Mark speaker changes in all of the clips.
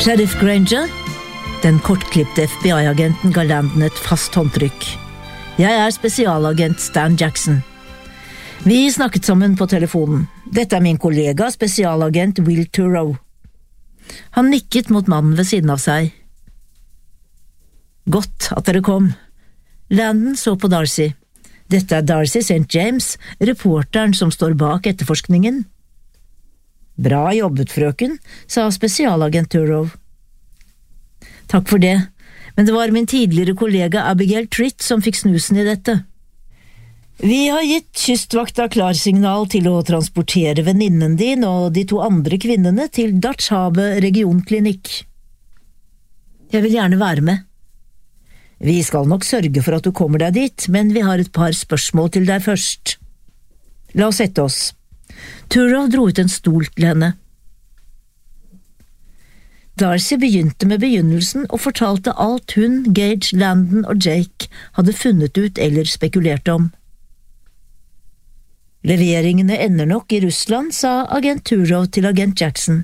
Speaker 1: Sheriff Granger, den kortklipte FBI-agenten ga Landon et fast håndtrykk. Jeg spesialagent Stan Jackson. Vi snakket sammen på telefonen. Dette min kollega, spesialagent Will Turow. Han nikket mot mannen ved siden av seg. Godt at dere kom. Landon så på Darcy. Dette Darcy St. James, reporteren som står bak etterforskningen. Bra jobbet, frøken, sa spesialagent Turow. Takk for det, men det var min tidligere kollega Abigail Tritt som fikk snusen i dette. Vi har gitt kystvakta klarsignal til å transportere venninnen din og de 2 andre kvinnene til Dutch Havet regionklinikk. Jeg vil gjerne være med. Vi skal nok sørge for at du kommer deg dit, men vi har et par spørsmål til deg først. La oss sette oss. Turow dro ut en stol til henne. Darcy begynte med begynnelsen og fortalte alt hun, Gage, Landon og Jake hadde funnet ut eller spekulert om. Leveringene ender nok i Russland, sa agent Turow til agent Jackson.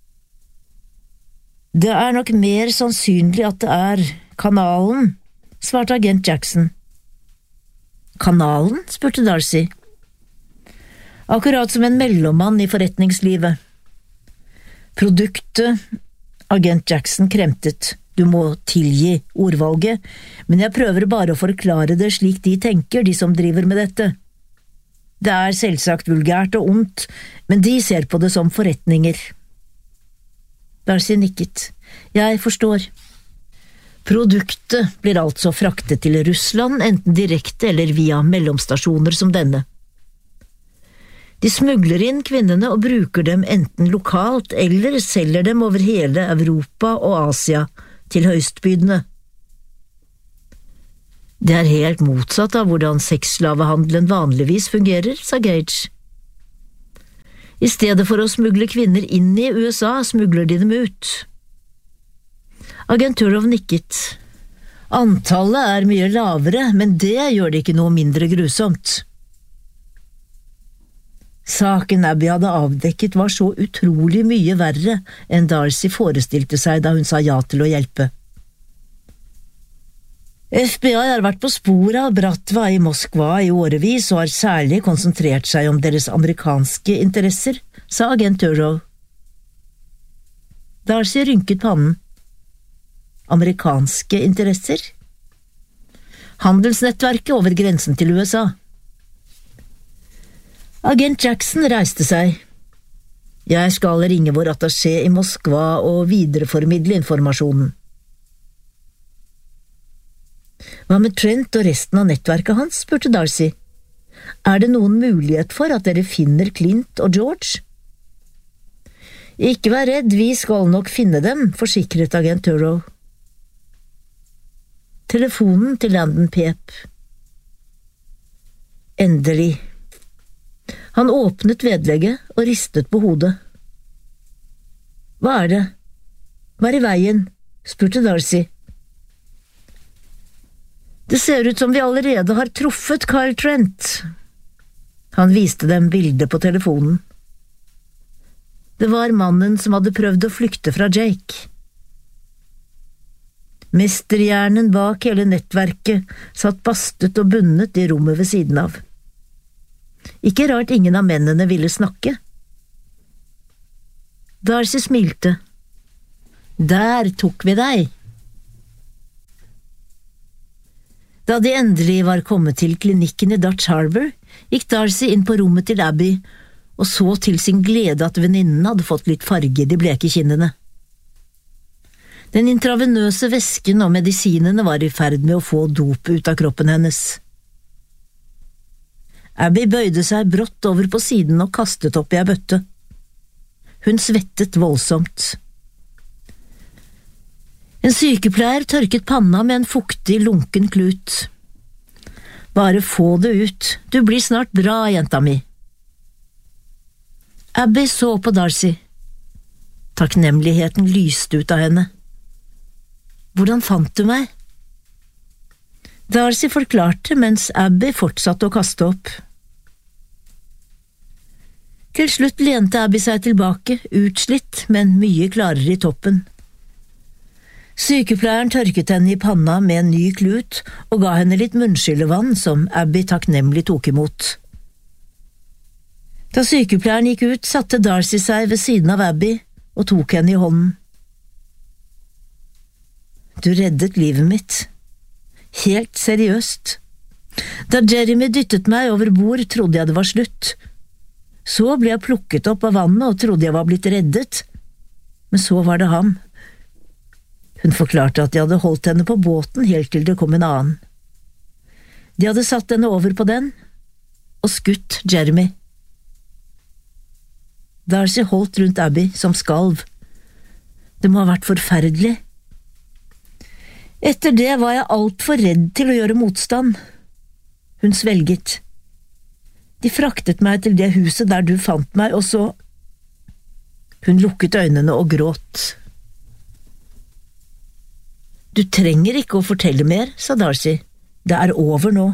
Speaker 1: Det nok mer sannsynlig at det kanalen, svarte agent Jackson. Kanalen, spurte Darcy. Akkurat som en mellommann i forretningslivet. Produktet, agent Jackson kremtet. Du må tilgi ordvalget, men jeg prøver bare å forklare det slik de tenker, de som driver med dette. Det selvsagt vulgært og ondt, men de ser på det som forretninger. Darcy nikket. Jeg forstår. Produktet blir altså fraktet til Russland, enten direkte eller via mellomstasjoner som denne. De smugler inn kvinnene og bruker dem enten lokalt eller selger dem over hele Europa og Asia til høystbydende. Det helt motsatt av hvordan sexslavehandelen vanligvis fungerer, sa Gage. I stedet for å smugle kvinner inn i USA, smugler de dem ut. Agent Turow nikket. Antallet mye lavere, men det gjør det ikke noe mindre grusomt. Saken Abby hadde avdekket var så utrolig mye verre enn Darcy forestilte seg da hun sa ja til å hjelpe. FBI har vært på sporet av Bratva i Moskva i årevis og har særlig konsentrert seg om deres amerikanske interesser, sa agent Turow. Darcy rynket pannen. Amerikanske interesser? Handelsnettverket over grensen til USA. Agent Jackson reiste seg. Jeg skal ringe vår attaché i Moskva og videreformidle informasjonen. Hva med Trent og resten av nettverket hans, spurte Darcy. Det noen mulighet for at dere finner Clint og George? Ikke vær redd, vi skal nok finne dem, forsikret agent Turow. Telefonen til Landon pep. Endelig. Han åpnet vedlegget og ristet på hodet. Hva det? Hva i veien? Spurte Darcy. Det ser ut som vi allerede har truffet Kyle Trent. Han viste dem bildet på telefonen. Det var mannen som hadde prøvd å flykte fra Jake. Mesterhjernen bak hele nettverket satt bastet og bundet i rommet ved siden av. Ikke rart ingen av mennene ville snakke. Darcy smilte. Der tok vi deg. Da de endelig var kommet til klinikken i Dutch Harbor, gikk Darcy inn på rommet til Abby og så til sin glede at venninnen hadde fått litt farge i de bleke kinnene. Den intravenøse væsken og medisinene var i ferd med å få dop ut av kroppen hennes. Abby bøyde seg brått over på siden og kastet opp i ei bøtte. Hun svettet voldsomt. En sykepleier tørket panna med en fuktig, lunken klut. Bare få det ut, du blir snart bra, jenta mi. Abby så på Darcy. Takknemligheten lyste ut av henne. Hvordan fant du meg? Darcy forklarte mens Abby fortsatte å kaste opp. Til slutt lente Abby seg tilbake, utslitt, men mye klarere i toppen. Sykepleieren tørket henne i panna med en ny klut og ga henne litt munnskyllevann som Abby takknemlig tok imot. Da sykepleieren gikk ut, satte Darcy seg ved siden av Abby og tok henne i hånden. Du reddet livet mitt. Helt seriøst. Da Jeremy dyttet meg over bord, trodde jeg det var slutt. Så ble jeg plukket opp av vannet og trodde jeg var blitt reddet. Men så var det ham. Hun forklarte at de hadde holdt henne på båten helt til det kom en annen. De hadde satt henne over på den og skutt Jeremy. Darcy holdt rundt Abby som skalv. Det må ha vært forferdelig. Etter det var jeg alt for redd til å gjøre motstand. Hun svelget. De fraktet meg til det huset der du fant meg, og så… Hun lukket øynene og gråt. Du trenger ikke å fortelle mer, sa Darcy. Det er over nå.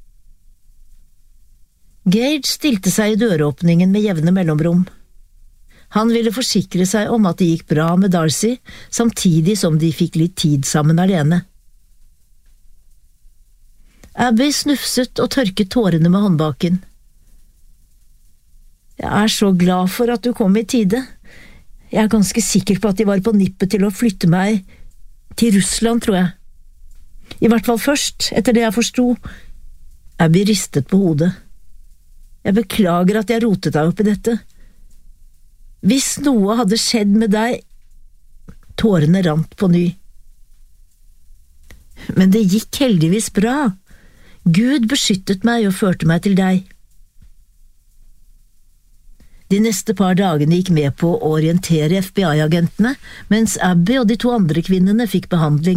Speaker 1: Gage stilte seg i døråpningen med jevne mellomrom. Han ville forsikre seg om at det gikk bra med Darcy, samtidig som de fikk litt tid sammen alene. Abby snufset og tørket tårene med håndbaken. Jeg er så glad for at du kom i tide. Jeg er ganske sikker på at de var på nippet til å flytte meg til Russland, tror jeg. I hvert fall først, etter det jeg forsto. Abby ristet på hodet. Jeg beklager at jeg rotet deg opp i dette. Hvis noe hadde skjedd med deg… Tårene rant på ny. Men det gikk heldigvis bra. Gud beskyttet meg og førte meg til deg. De neste par dagene gikk med på å orientere FBI-agentene, mens Abby og de to andre kvinnene fikk behandling.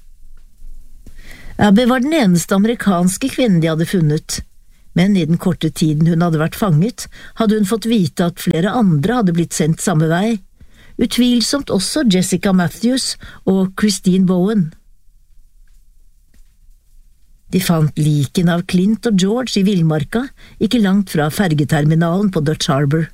Speaker 1: Abby var den eneste amerikanske kvinnen de hadde funnet, men i den korte tiden hun hadde vært fanget, hadde hun fått vite at flere andre hadde blitt sendt samme vei, utvilsomt også Jessica Matthews og Christine Bowen. De fant liken av Clint og George i villmarka, ikke langt fra fergeterminalen på Dutch Harbor.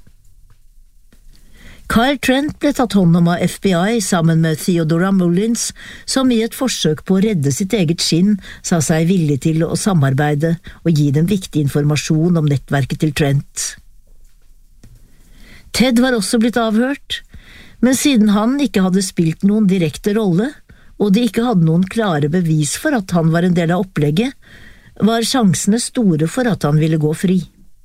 Speaker 1: Kyle Trent ble tatt hånd om av FBI sammen med Theodora Mullins, som i et forsøk på å redde sitt eget skinn sa seg villig til å samarbeide og gi dem viktig informasjon om nettverket til Trent. Ted var også blitt avhørt, men siden han ikke hadde spilt noen direkte rolle, og de ikke hadde noen klare bevis for at han var en del av opplegget, var sjansene store for at han ville gå fri.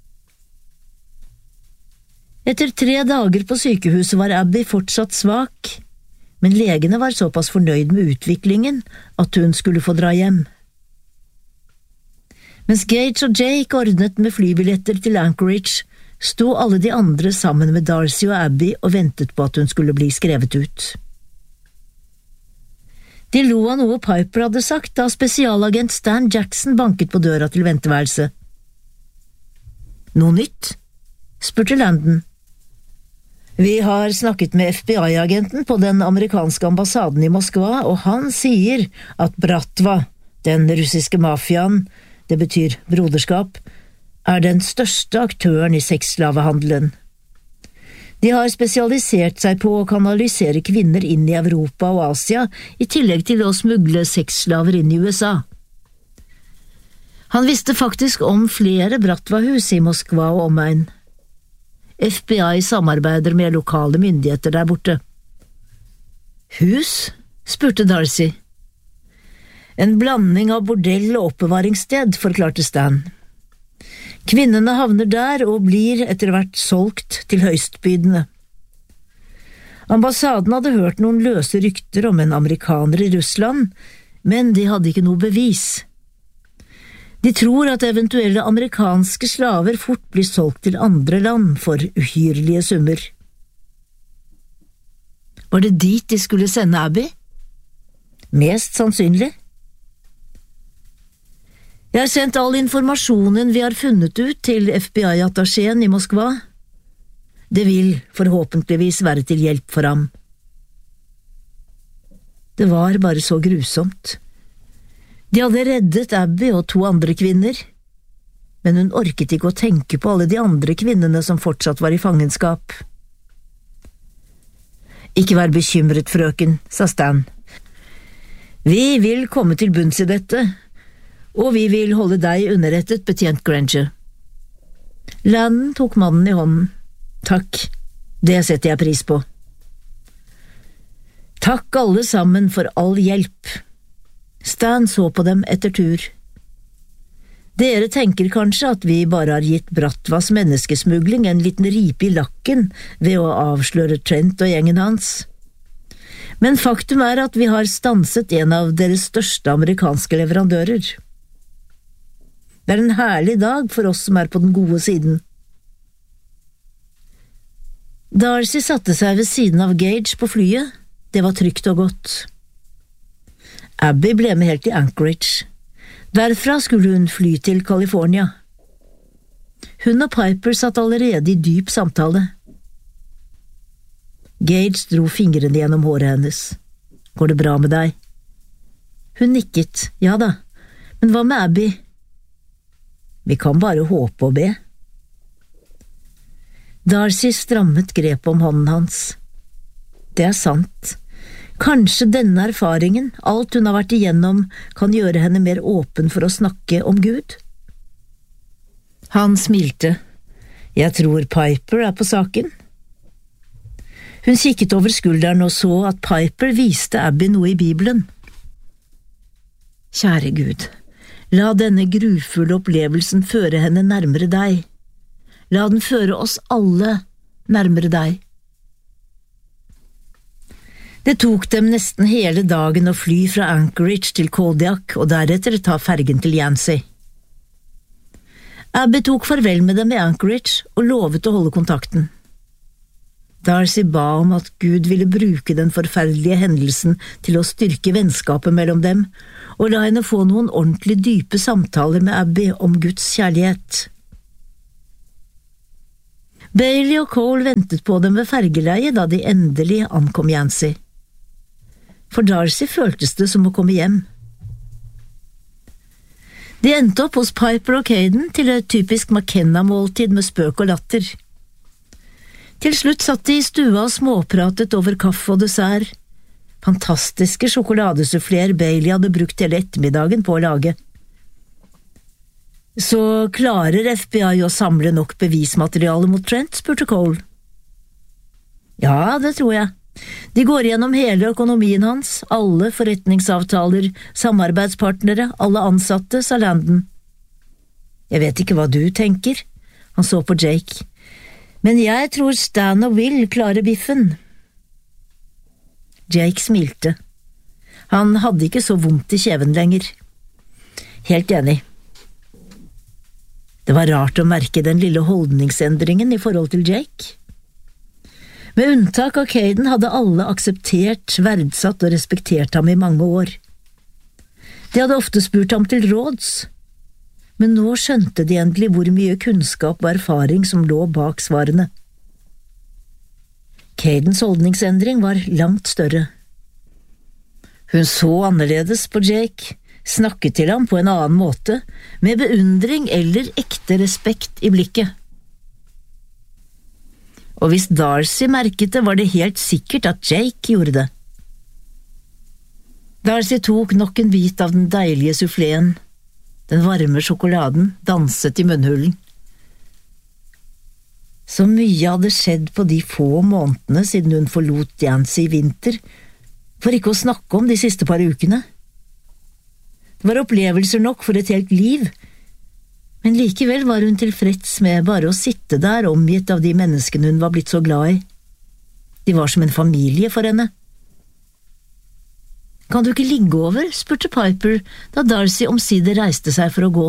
Speaker 1: Etter 3 dager på sykehuset var Abby fortsatt svak, men legene var såpass fornøyd med utviklingen at hun skulle få dra hjem. Mens Gage og Jake ordnet med flybilletter til Anchorage, sto alle de andre sammen med Darcy og Abby og ventet på at hun skulle bli skrevet ut. De lo av noe Piper hadde sagt da spesialagent Stan Jackson banket på døra til venteværelset. Noe nytt? Spurte Landon. Vi har snakket med FBI-agenten på den amerikanske ambassaden i Moskva, og han sier at Bratva, den russiske mafiaen, det betyr broderskap, er den største aktøren i sexslavehandelen. De har spesialisert seg på å kanalisere kvinner inn i Europa og Asia, i tillegg til å smugle sexslaver inn i USA. Han visste faktisk om flere Bratva-hus i Moskva og omegn. FBI samarbeider med lokale myndigheter der borte. Hus? Spurte Darcy. En blanding av bordell og oppbevaringssted, forklarte Stan. Kvinnene havner der og blir etter hvert solgt til høystbydende. Ambassaden hadde hørt noen løse rykter om en amerikaner i Russland, men de hadde ikke noe bevis. De tror at eventuelle amerikanske slaver fort blir solgt til andre land for uhyrlige summer. Var det dit de skulle sende Abby? Mest sannsynlig. Jeg har sendt all informasjonen vi har funnet ut til FBI-attacheen i Moskva. Det vil forhåpentligvis være til hjelp for ham. Det var bare så grusomt. De hadde reddet Abby og 2 andre kvinner, men hun orket ikke å tenke på alle de andre kvinnene som fortsatt var i fangenskap. Ikke vær bekymret, frøken, sa Stan. Vi vil komme til bunns i dette, og vi vil holde deg underrettet, betjent Granger. Landon tok mannen i hånden. Takk, det setter jeg pris på. Takk alle sammen for all hjelp. Stan så på dem etter tur. Dere tenker kanskje at vi bare har gitt Brattvas menneskesmugling en liten ripe i lakken ved å avsløre Trent og gjengen hans. Men faktum er at vi har stanset en av deres største amerikanske leverandører. Det er en herlig dag for oss som er på den gode siden. Darcy satte seg ved siden av Gage på flyet. Det var trygt og godt. Abby ble med helt til Anchorage. Derfra skulle hun fly til California. Hun og Piper satt allerede i dyp samtale. Gage dro fingrene gjennom håret hennes. Går det bra med deg? Hun nikket. Ja da, men hva med Abby? Vi kan bare håpe og be. Darcy strammet grepet om hånden hans. Det er sant. Kanskje denne erfaringen, alt hun har vært igjennom, kan gjøre henne mer åpen for å snakke om Gud? Han smilte. Jeg tror Piper er på saken. Hun kikket over skulderen og så at Piper viste Abby noe i Bibelen. Kjære Gud, la denne grufulle opplevelsen føre henne nærmere deg. La den føre oss alle nærmere deg. Det tok dem nesten hele dagen å fly fra Anchorage til Kodiak og deretter ta fergen til Yancey. Abby tok farvel med dem i Anchorage og lovet å holde kontakten. Darcy ba om at Gud ville bruke den forferdelige hendelsen til å styrke vennskapet mellom dem, og la henne få noen ordentlig dype samtaler med Abby om Guds kjærlighet. Bailey og Cole ventet på dem ved fergeleiet da de endelig ankom Yancey. For Darcy føltes det som å komme hjem. De endte opp hos Piper og Caden til et typisk McKenna-måltid med spøk og latter. Til slutt satt de i stua og småpratet over kaffe og dessert. Fantastiske sjokoladesuffler Bailey hadde brukt hele ettermiddagen på å lage. Så klarer FBI å samle nok bevismateriale mot Trent, spurte Cole. Ja, det tror jeg. De går gjennom hele økonomien hans, alle forretningsavtaler, samarbeidspartnere, alle ansatte, sa Landon. Jeg vet ikke hva du tenker, han så på Jake, men jeg tror Stan og Will klarer biffen. Jake smilte. Han hadde ikke så vondt i kjeven lenger. Helt enig. Det var rart å merke den lille holdningsendringen i forhold til Jake. Med unntak av Caden hadde alle akseptert, verdsatt og respektert ham i mange år. De hadde ofte spurt ham til råds, men nå skjønte de endelig hvor mye kunnskap og erfaring som lå bak svarene. Cadens holdningsendring var langt større. Hun så annerledes på Jake, snakket til ham på en annen måte, med beundring eller ekte respekt i blikket. Og hvis Darcy merket det, var det helt sikkert at Jake gjorde det. Darcy tok nok en bit av den deilige suffleen. Den varme sjokoladen danset i munnhulen. Så mye hadde skjedd på de få månedene siden hun forlot Yancey i vinter, for ikke å snakke om de siste par ukene. Det var opplevelser nok for et helt liv, men likevel var hun tilfreds med bare å sitte der omgitt av de menneskene hun var blitt så glad i. De var som en familie for henne. Kan du ikke ligge over, spurte Piper da Darcy omsider reiste seg for å gå.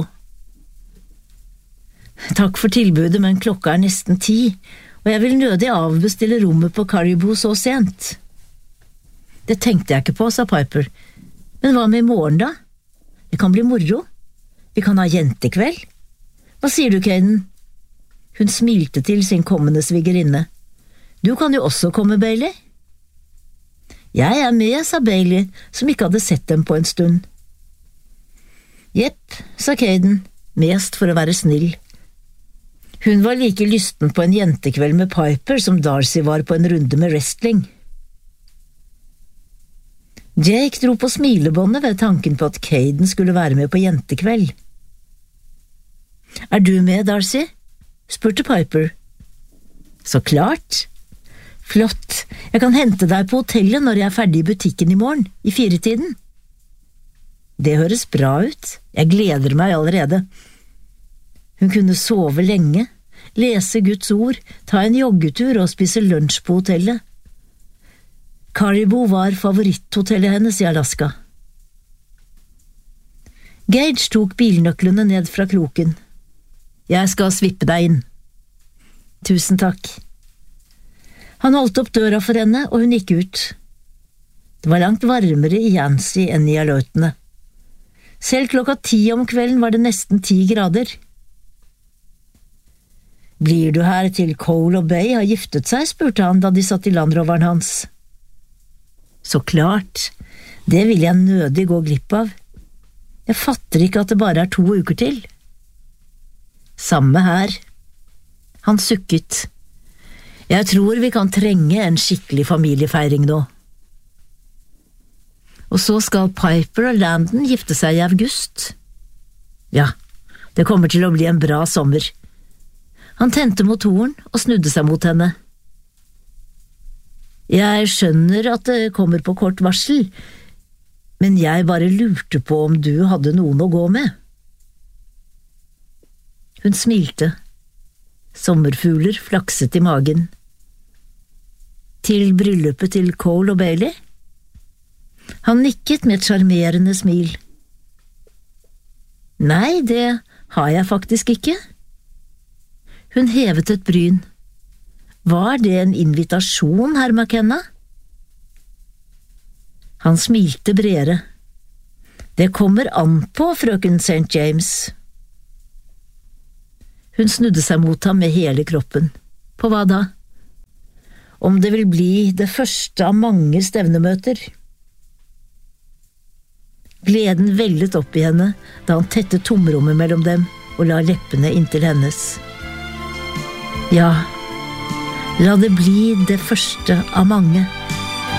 Speaker 1: Takk for tilbudet, men klokka er nesten 10, og jeg vil nødig avbestille rommet på Caribou så sent. Det tenkte jeg ikke på, sa Piper. Men hva med i morgen da? Det kan bli moro. Vi kan ha jentekveld. Hva sier du, Caden? Hun smilte til sin kommende svigerinne. Du kan jo også komme, Bailey. Jeg er med, sa Bailey, som ikke hadde sett dem på en stund. Jepp, sa Caden, mest for å være snill. Hun var like lysten på en jentekveld med Piper som Darcy var på en runde med wrestling. Jake dro på smilebåndet ved tanken på at Caden skulle være med på jentekveld. Er du med, Darcy? Spurte Piper. Så klart. Flott, jeg kan hente deg på hotellet når jeg er ferdig i butikken i morgen, i 4-tiden. Det høres bra ut, jeg gleder meg allerede. Hun kunne sove lenge, lese Guds ord, ta en joggetur og spise lunsj på hotellet. Caribou var favoritthotellet hennes i Alaska. Gage tok bilnøklene ned fra kroken. Jeg skal svippe deg inn. Tusen takk. Han holdt opp døra for henne, og hun gikk ut. Det var langt varmere i Yancey enn i Aleutene. Selv 10:00 om kvelden var det nesten 10 grader. Blir du her til Cole og Bay har giftet seg, spurte han da de satt i landroveren hans. Så klart, det vil jeg nødig gå glipp av. Jeg fatter ikke at det bare er 2 uker til. Samme her. Han sukket. Jeg tror vi kan trenge en skikkelig familiefeiring nå. Og så skal Piper og Landon gifte seg i august. Ja, det kommer til å bli en bra sommer. Han tente motoren og snudde seg mot henne. Jeg skjønner at det kommer på kort varsel, men jeg bare lurte på om du hadde noen å gå med. Hun smilte. Sommerfugler flakset i magen. Til bryllupet til Cole og Bailey? Han nikket med et sjarmerende smil. Nei, det har jeg faktisk ikke. Hun hevet et bryn. Var det en invitasjon, herr McKenna? Han smilte bredere. Det kommer an på, frøken St. James. Hun snudde seg mot ham med hele kroppen. På hva da? Om det vil bli det første av mange stevnemøter. Gleden vellet opp i henne da han tettet tomrommet mellom dem og la leppene inntil hennes. Ja, la det bli det første av mange.